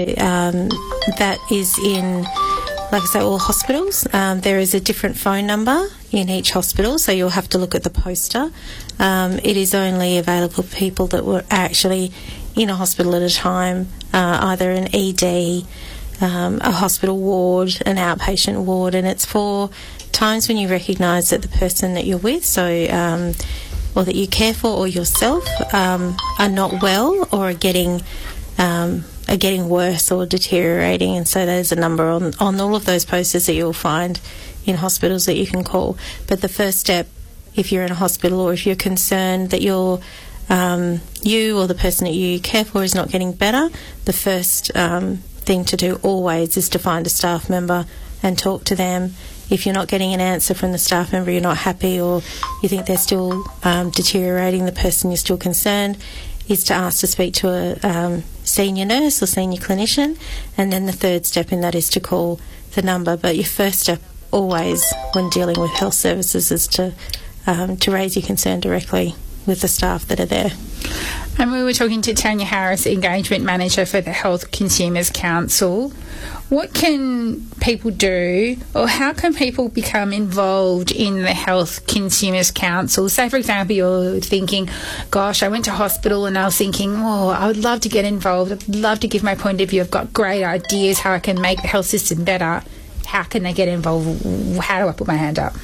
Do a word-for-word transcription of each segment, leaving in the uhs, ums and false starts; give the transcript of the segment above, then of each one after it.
um, that is in, like I say, all hospitals. Um, there is a different phone number in each hospital, so you'll have to look at the poster. Um, it is only available for people that were actually in a hospital at a time, uh, either an E D, um, a hospital ward, an outpatient ward, and it's for times when you recognise that the person that you're with, so um, or that you care for or yourself, um, are not well or are getting um, are getting worse or deteriorating, and so there's a number on, on all of those posters that you'll find in hospitals that you can call. But the first step, if you're in a hospital or if you're concerned that you're um, you or the person that you care for is not getting better, the first um, thing to do always is to find a staff member and talk to them. If you're not getting an answer from the staff member, you're not happy, or you think they're still um, deteriorating, the person you're still concerned, is to ask to speak to a um, senior nurse or senior clinician, and then the third step in that is to call the number. But your first step always when dealing with health services is to um, to raise your concern directly with the staff that are there. And we were talking to Tanya Harris, Engagement Manager for the Health Consumers Council. What can people do, or how can people become involved in the Health Consumers Council? Say, for example, you're thinking, gosh, I went to hospital and I was thinking, oh, I would love to get involved. I'd love to give my point of view. I've got great ideas how I can make the health system better. How can they get involved? How do I put my hand up?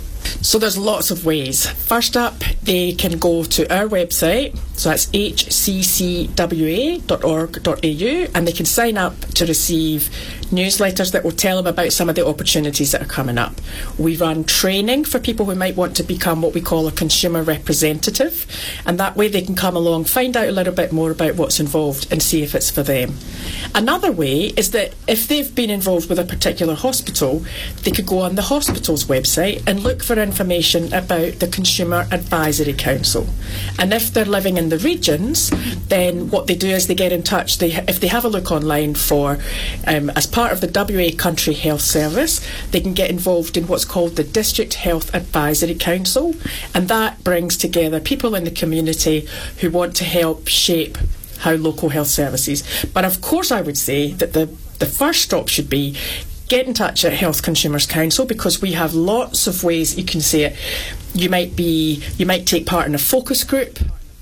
So there's lots of ways. First up, they can go to our website, so that's h c c w a dot org dot a u, and they can sign up to receive newsletters that will tell them about some of the opportunities that are coming up. We run training for people who might want to become what we call a consumer representative, and that way they can come along, find out a little bit more about what's involved and see if it's for them. Another way is that if they've been involved with a particular hospital, they could go on the hospital's website and look for information about the Consumer Advisory Council. And if they're living in the regions, then what they do is they get in touch. They, if they have a look online for, um, as part of the W A Country Health Service, they can get involved in what's called the District Health Advisory Council, and that brings together people in the community who want to help shape how local health services. But of course I would say that the, the first stop should be get in touch at Health Consumers Council, because we have lots of ways you can say it. You might be, you might take part in a focus group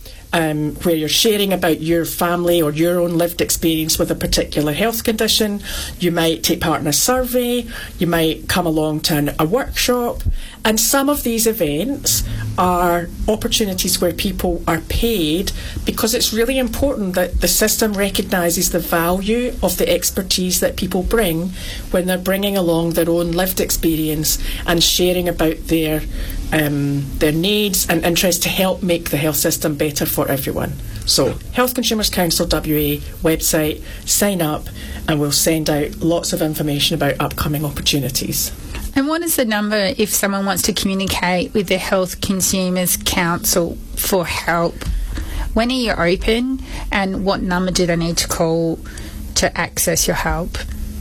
um, where you're sharing about your family or your own lived experience with a particular health condition. You might take part in a survey. You might come along to an, a workshop. And some of these events are opportunities where people are paid, because it's really important that the system recognises the value of the expertise that people bring when they're bringing along their own lived experience and sharing about their um, their needs and interests to help make the health system better for everyone. So, Health Consumers Council W A website, sign up, and we'll send out lots of information about upcoming opportunities. And what is the number if someone wants to communicate with the Health Consumers Council for help? When are you open, and what number do they need to call to access your help?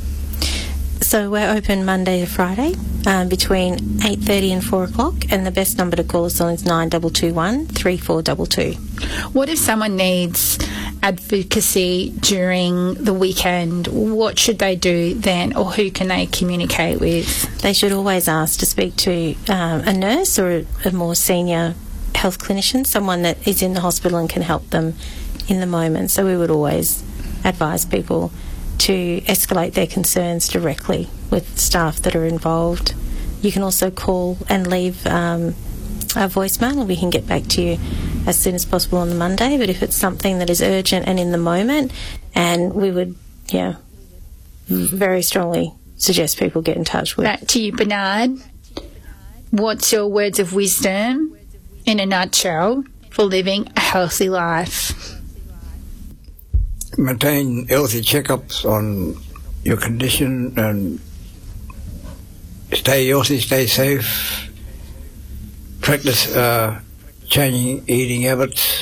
So we're open Monday to Friday um, between eight thirty and four o'clock, and the best number to call us on is nine two two one, three four two two. What if someone needs advocacy during the weekend? What should they do then, or who can they communicate with? They should always ask to speak to um, a nurse or a, a more senior health clinician, someone that is in the hospital and can help them in the moment. So we would always advise people to escalate their concerns directly with staff that are involved. You can also call and leave um, a voicemail, and we can get back to you as soon as possible on the Monday. But if it's something that is urgent and in the moment, and we would, yeah, very strongly suggest people get in touch with. Back to you, Bernard. What's your words of wisdom, in a nutshell, for living a healthy life? Maintain healthy checkups on your condition and stay healthy, stay safe. Practice uh, changing eating habits,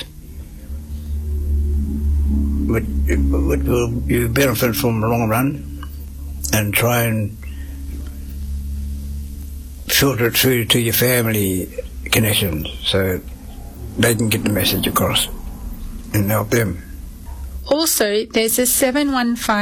which, which will you benefit from the long run, and try and filter it through to your family connections so they can get the message across and help them. Also, there's a seven one five